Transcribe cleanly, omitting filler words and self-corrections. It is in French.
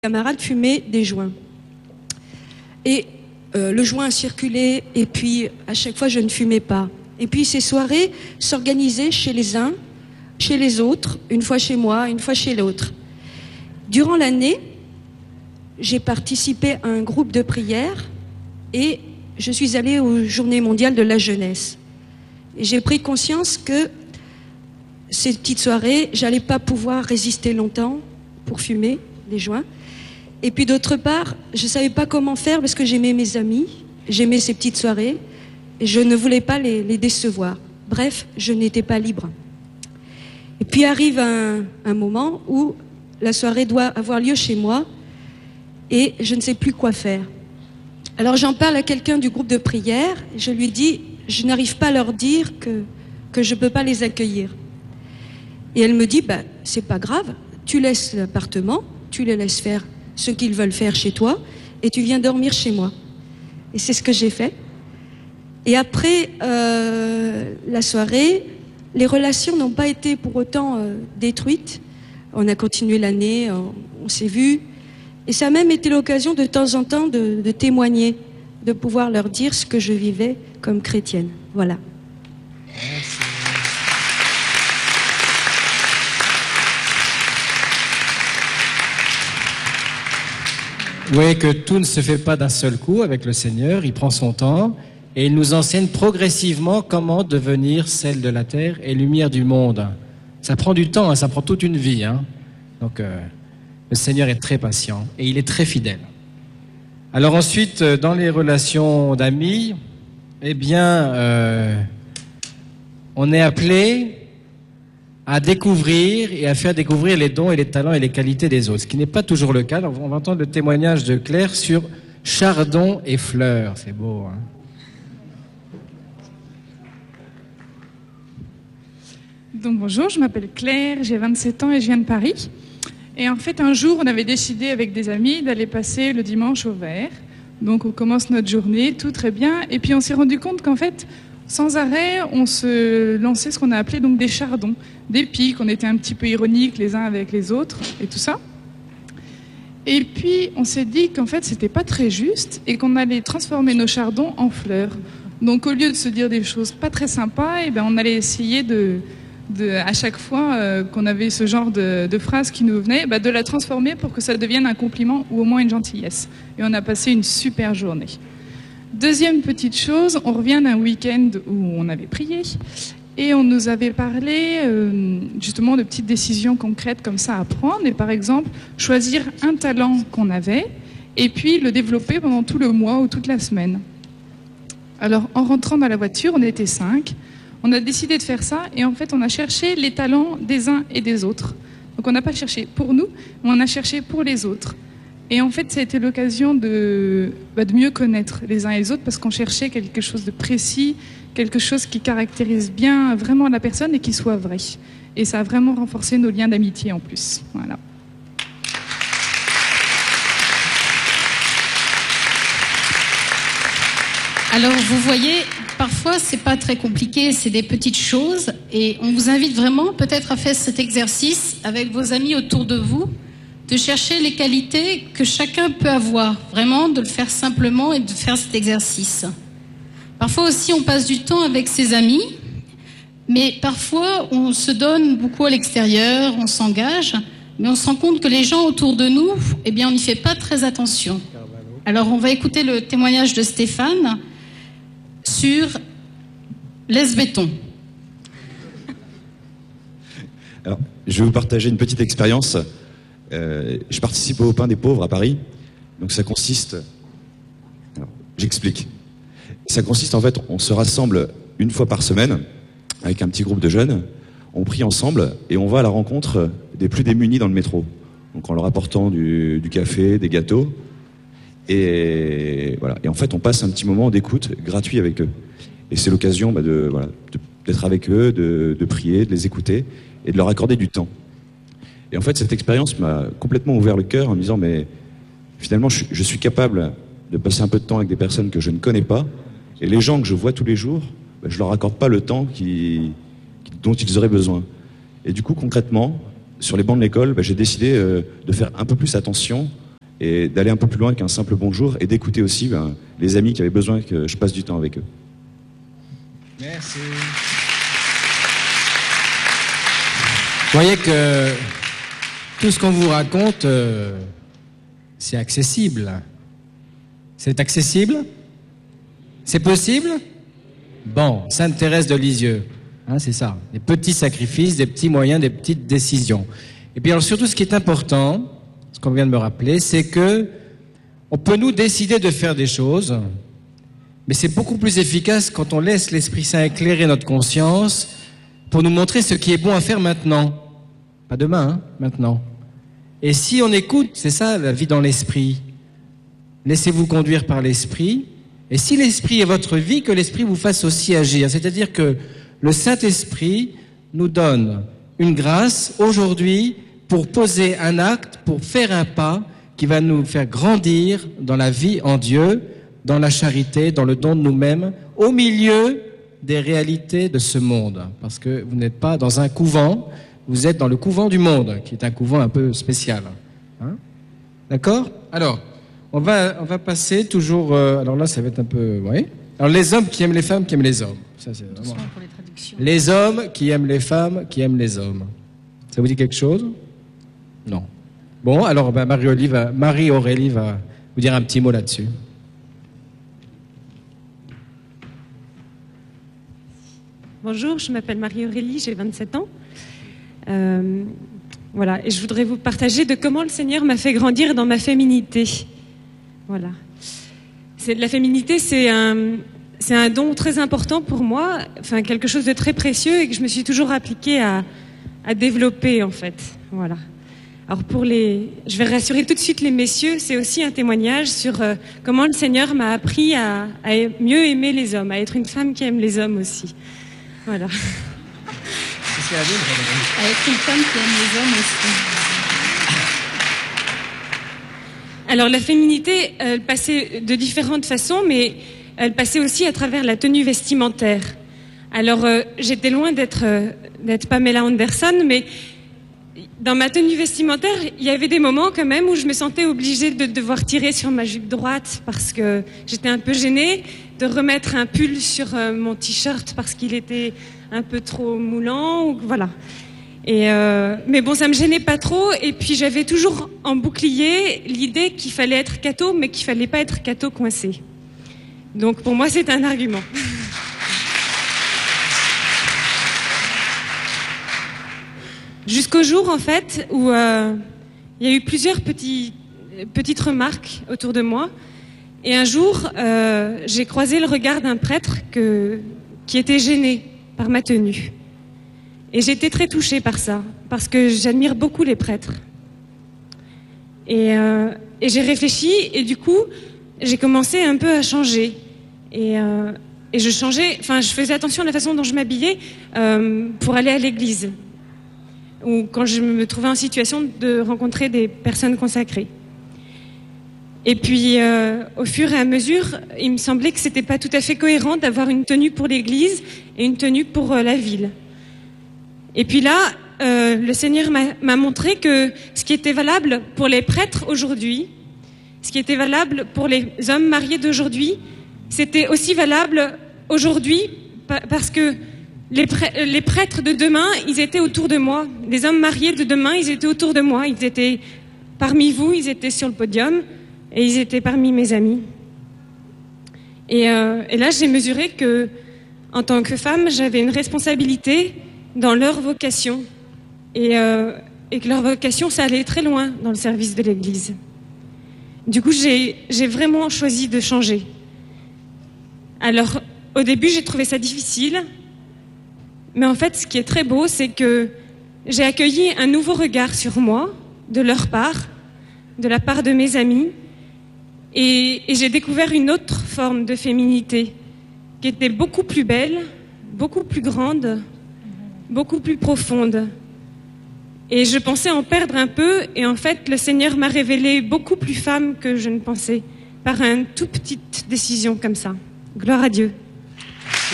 camarades fumaient des joints. Et le joint circulait, et puis à chaque fois je ne fumais pas. Et puis ces soirées s'organisaient chez les uns, chez les autres, une fois chez moi, une fois chez l'autre. Durant l'année, j'ai participé à un groupe de prière et je suis allée aux Journées mondiales de la jeunesse. Et j'ai pris conscience que ces petites soirées, j'allais pas pouvoir résister longtemps pour fumer des joints. Et puis d'autre part, je savais pas comment faire parce que j'aimais mes amis, j'aimais ces petites soirées et je ne voulais pas les décevoir. Bref, je n'étais pas libre. Et puis arrive un moment où la soirée doit avoir lieu chez moi et je ne sais plus quoi faire. Alors j'en parle à quelqu'un du groupe de prière et je lui dis, je n'arrive pas à leur dire que je peux pas les accueillir. Et elle me dit, c'est pas grave, tu laisses l'appartement, tu les laisses faire ce qu'ils veulent faire chez toi et tu viens dormir chez moi. Et c'est ce que j'ai fait. Et après la soirée, les relations n'ont pas été pour autant détruites. On a continué l'année, on s'est vus. Et ça a même été l'occasion de temps en temps de témoigner, de pouvoir leur dire ce que je vivais comme chrétienne. Voilà. Merci. Vous voyez que tout ne se fait pas d'un seul coup avec le Seigneur, il prend son temps et il nous enseigne progressivement comment devenir sel de la terre et lumière du monde. Ça prend du temps, ça prend toute une vie. Donc le Seigneur est très patient et il est très fidèle. Alors ensuite, dans les relations d'amis, eh bien, on est appelé à découvrir et à faire découvrir les dons et les talents et les qualités des autres, ce qui n'est pas toujours le cas. Alors, on va entendre le témoignage de Claire sur chardon et fleurs. C'est beau, hein? Donc bonjour, je m'appelle Claire, j'ai 27 ans et je viens de Paris. Et en fait, un jour, on avait décidé avec des amis d'aller passer le dimanche au vert. Donc on commence notre journée, tout très bien. Et puis on s'est rendu compte qu'en fait, sans arrêt, on se lançait ce qu'on a appelé donc des chardons, des piques. On était un petit peu ironiques les uns avec les autres et tout ça. Et puis, on s'est dit qu'en fait, c'était pas très juste et qu'on allait transformer nos chardons en fleurs. Donc, au lieu de se dire des choses pas très sympas, on allait essayer à chaque fois qu'on avait ce genre de phrase qui nous venait, de la transformer pour que ça devienne un compliment ou au moins une gentillesse. Et on a passé une super journée. Deuxième petite chose, on revient d'un week-end où on avait prié et on nous avait parlé justement de petites décisions concrètes comme ça à prendre. Et par exemple, choisir un talent qu'on avait et puis le développer pendant tout le mois ou toute la semaine. Alors en rentrant dans la voiture, on était 5. On a décidé de faire ça et en fait on a cherché les talents des uns et des autres. Donc on n'a pas cherché pour nous, mais on a cherché pour les autres. Et en fait, ça a été l'occasion de mieux connaître les uns et les autres parce qu'on cherchait quelque chose de précis, quelque chose qui caractérise bien vraiment la personne et qui soit vrai. Et ça a vraiment renforcé nos liens d'amitié en plus. Voilà. Alors, vous voyez, parfois, c'est pas très compliqué, c'est des petites choses. Et on vous invite vraiment peut-être à faire cet exercice avec vos amis autour de vous, de chercher les qualités que chacun peut avoir, vraiment de le faire simplement et de faire cet exercice. Parfois aussi on passe du temps avec ses amis, mais parfois on se donne beaucoup à l'extérieur, on s'engage, mais on se rend compte que les gens autour de nous, on n'y fait pas très attention. Alors on va écouter le témoignage de Stéphane sur Laisse-Béton. Alors, je vais vous partager une petite expérience. Je participe au Pain des Pauvres à Paris. Donc ça consiste... Alors, j'explique. Ça consiste en fait, on se rassemble une fois par semaine avec un petit groupe de jeunes. On prie ensemble et on va à la rencontre des plus démunis dans le métro. Donc en leur apportant du café, des gâteaux. Et voilà. Et en fait, on passe un petit moment d'écoute gratuit avec eux. Et c'est l'occasion d'être avec eux, de prier, de les écouter et de leur accorder du temps. Et en fait, cette expérience m'a complètement ouvert le cœur en me disant, mais finalement, je suis capable de passer un peu de temps avec des personnes que je ne connais pas, et les gens que je vois tous les jours, je leur accorde pas le temps dont ils auraient besoin. Et du coup, concrètement, sur les bancs de l'école, j'ai décidé de faire un peu plus attention et d'aller un peu plus loin qu'un simple bonjour et d'écouter aussi les amis qui avaient besoin que je passe du temps avec eux. Merci. Vous voyez que tout ce qu'on vous raconte, c'est accessible. C'est accessible? C'est possible? Bon, Sainte Thérèse de Lisieux, hein, c'est ça. Des petits sacrifices, des petits moyens, des petites décisions. Et puis alors surtout, ce qui est important, ce qu'on vient de me rappeler, c'est que on peut nous décider de faire des choses, mais c'est beaucoup plus efficace quand on laisse l'Esprit Saint éclairer notre conscience pour nous montrer ce qui est bon à faire maintenant. Pas demain, hein, maintenant. Et si on écoute, c'est ça la vie dans l'Esprit. Laissez-vous conduire par l'Esprit. Et si l'Esprit est votre vie, que l'Esprit vous fasse aussi agir. C'est-à-dire que le Saint-Esprit nous donne une grâce aujourd'hui pour poser un acte, pour faire un pas qui va nous faire grandir dans la vie en Dieu, dans la charité, dans le don de nous-mêmes, au milieu des réalités de ce monde. Parce que vous n'êtes pas dans un couvent, vous êtes dans le couvent du monde, qui est un couvent un peu spécial. Hein? D'accord? Alors, on va passer toujours... alors là, ça va être un peu... Oui. Alors, les hommes qui aiment les femmes, qui aiment les hommes. Ça, c'est vraiment... Pour les traductions. Les hommes qui aiment les femmes, qui aiment les hommes. Ça vous dit quelque chose? Non. Bon, alors Marie-Aurélie va vous dire un petit mot là-dessus. Bonjour, je m'appelle Marie-Aurélie, j'ai 27 ans. Voilà, et je voudrais vous partager de comment le Seigneur m'a fait grandir dans ma féminité. Voilà. La féminité, c'est un don très important pour moi, enfin quelque chose de très précieux et que je me suis toujours appliquée à développer en fait. Voilà. Alors je vais rassurer tout de suite les messieurs, c'est aussi un témoignage sur comment le Seigneur m'a appris à mieux aimer les hommes, à être une femme qui aime les hommes aussi. Voilà. À être une femme qui aime les hommes aussi. Alors la féminité, elle passait de différentes façons, mais elle passait aussi à travers la tenue vestimentaire. Alors j'étais loin d'être Pamela Anderson, mais dans ma tenue vestimentaire, il y avait des moments quand même où je me sentais obligée de devoir tirer sur ma jupe droite parce que j'étais un peu gênée, de remettre un pull sur mon t-shirt parce qu'il était un peu trop moulant, ou voilà. Mais bon, ça me gênait pas trop. Et puis j'avais toujours en bouclier l'idée qu'il fallait être catho, mais qu'il fallait pas être catho coincé. Donc pour moi, c'est un argument. Jusqu'au jour, en fait, où il y a eu plusieurs petites remarques autour de moi. Et un jour, j'ai croisé le regard d'un prêtre qui était gêné par ma tenue. Et j'ai été très touchée par ça, parce que j'admire beaucoup les prêtres. Et j'ai réfléchi, et du coup, j'ai commencé un peu à changer. Et je changeais, enfin, je faisais attention à la façon dont je m'habillais pour aller à l'église, ou quand je me trouvais en situation de rencontrer des personnes consacrées. Et puis, au fur et à mesure, il me semblait que c'était pas tout à fait cohérent d'avoir une tenue pour l'église et une tenue pour la ville. Et puis là, le Seigneur m'a montré que ce qui était valable pour les prêtres aujourd'hui, ce qui était valable pour les hommes mariés d'aujourd'hui, c'était aussi valable aujourd'hui parce que les prêtres de demain, ils étaient autour de moi. Les hommes mariés de demain, ils étaient autour de moi. Ils étaient parmi vous, ils étaient sur le podium et ils étaient parmi mes amis. Et là, j'ai mesuré que, en tant que femme, j'avais une responsabilité dans leur vocation et que leur vocation, ça allait très loin dans le service de l'Église. Du coup, j'ai vraiment choisi de changer. Alors, au début, j'ai trouvé ça difficile, mais en fait, ce qui est très beau, c'est que j'ai accueilli un nouveau regard sur moi, de leur part, de la part de mes amis, et j'ai découvert une autre forme de féminité qui était beaucoup plus belle, beaucoup plus grande, beaucoup plus profonde. Et je pensais en perdre un peu, et en fait, le Seigneur m'a révélé beaucoup plus femme que je ne pensais, par une toute petite décision comme ça. Gloire à Dieu.